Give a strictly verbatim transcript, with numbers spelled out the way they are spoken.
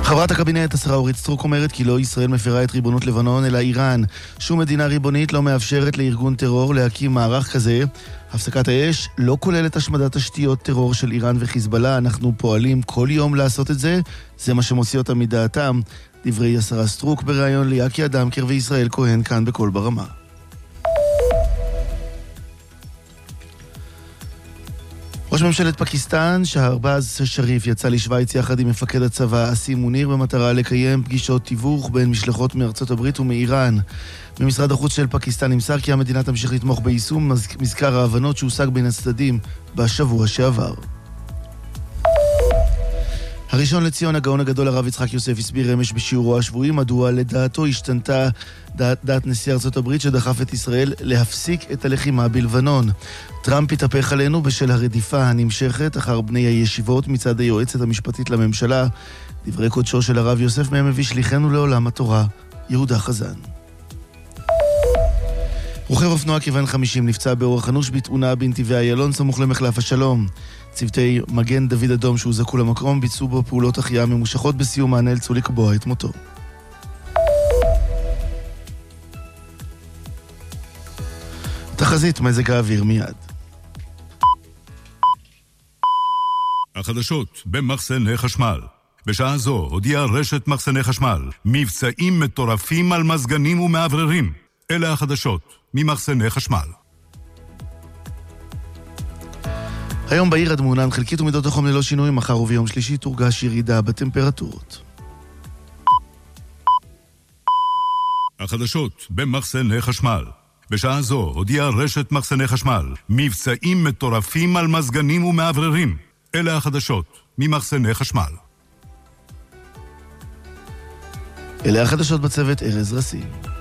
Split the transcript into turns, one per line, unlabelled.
חברת הקבינט, השרה אורית סטרוק, אומרת כי לא ישראל מפרה את ריבונות לבנון, אלא איראן. שום מדינה ריבונית לא מאפשרת לארגון טרור להקים מערך כזה. הפסקת האש לא כוללת השמדת תשתיות טרור של איראן וחיזבאללה. אנחנו פועלים כל יום לעשות את זה. זה מה שמוציא אותם מדעתם. דברי השרה סטרוק בריאיון ליאקי אדמקר וישראל כהן כאן בכל ברמה. ראש ממשלת פקיסטן, שהרבאז שריף, יצא לשוויץ יחד עם מפקד הצבא אסים מוניר במטרה לקיים פגישות תיווך בין משלחות מארצות הברית ומאיראן. ממשרד החוץ של פקיסטן נמסר כי המדינה תמשיך לתמוך ביישום מזכר ההבנות שהושג בין הצדדים בשבוע שעבר. הראשון לציון, הגאון הגדול הרב יצחק יוסף, הסביר אמש בשיעורו השבועי מדוע לדעתו השתנתה דעת, דעת נשיא ארצות הברית שדחף את ישראל להפסיק את הלחימה בלבנון. טראמפ התהפך עלינו בשל הרדיפה הנמשכת אחר בני הישיבות מצד היועצת המשפטית לממשלה. דברי קודשו של הרב יוסף מהם מביא שליחנו לעולם התורה, יהודה חזן. רוכב אופנוע כבן חמישים נפצע באורח אנוש בתאונה בנתיבי איילון סמוך למחלף השלום. צוותי מגן דוד אדום שהוזעקו למקום ביצעו בו פעולות החייאה ממושכות, בסיומן נאלצו לקבוע את מותו. תחזית מזג האוויר מיד.
החדשות במחסני חשמל. בשעה זו הודיעה רשת מחסני חשמל מבצעים מטורפים על מזגנים ומעבררים. אלה החדשות ממחסני חשמל.
היום בעיר עד מעונן חלקית ומידות החום ללא שינוי. מחר וביום שלישי תורגש ירידה בטמפרטורות.
החדשות במחסני חשמל. בשעה זו הודיעה רשת מחסני חשמל מבצעים מטורפים על מזגנים ומעבררים. אלה החדשות ממחסני חשמל.
אלה החדשות בצוות ארז רסי.